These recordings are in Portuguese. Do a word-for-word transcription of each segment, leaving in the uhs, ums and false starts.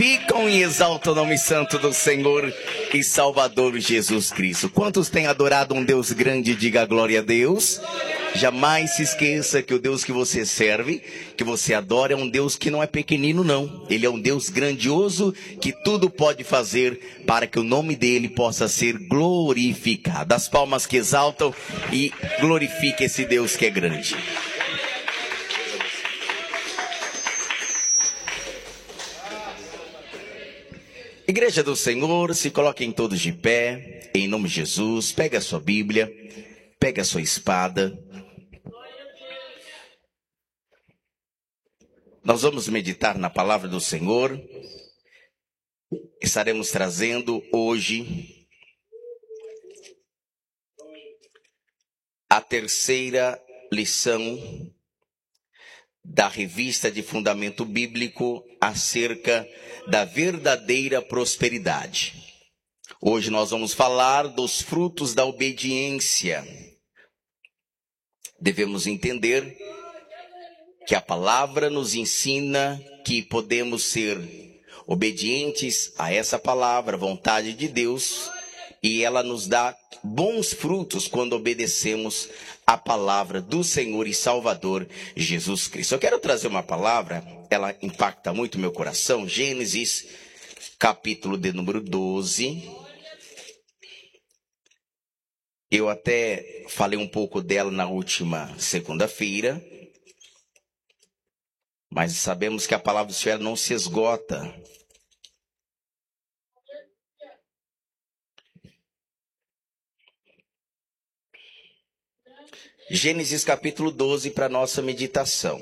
glorificam e exaltam o nome santo do Senhor e Salvador Jesus Cristo. Quantos têm adorado um Deus grande? Diga glória a Deus. Jamais se esqueça que o Deus que você serve, que você adora, é um Deus que não é pequenino não. Ele é um Deus grandioso que tudo pode fazer para que o nome dele possa ser glorificado. As palmas que exaltam e glorifiquem esse Deus que é grande. Igreja do Senhor, se coloquem todos de pé, em nome de Jesus. Pega a sua Bíblia, pega a sua espada. Nós vamos meditar na palavra do Senhor. Estaremos trazendo hoje a terceira lição da revista de Fundamento Bíblico acerca da verdadeira prosperidade. Hoje nós vamos falar dos frutos da obediência. Devemos entender que a palavra nos ensina que podemos ser obedientes a essa palavra, a vontade de Deus, e ela nos dá bons frutos quando obedecemos a palavra do Senhor e Salvador Jesus Cristo. Eu quero trazer uma palavra, ela impacta muito meu coração, Gênesis, capítulo de número doze. Eu até falei um pouco dela na última segunda-feira, mas sabemos que a palavra do Senhor não se esgota. Gênesis capítulo doze para nossa meditação.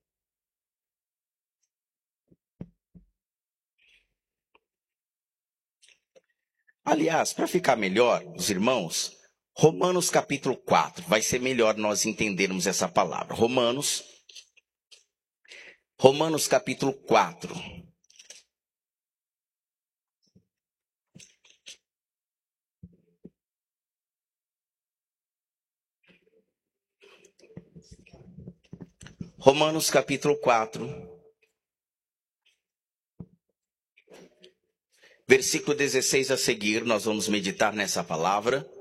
Aliás, para ficar melhor, os irmãos, Romanos capítulo quatro, vai ser melhor nós entendermos essa palavra. Romanos, Romanos capítulo quatro. Romanos capítulo quatro, versículo dezesseis a seguir, nós vamos meditar nessa palavra.